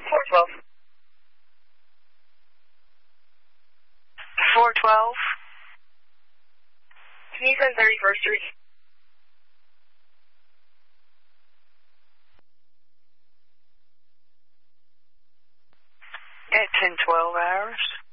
412. 412. Can you send 31st Street? At 1012 hours.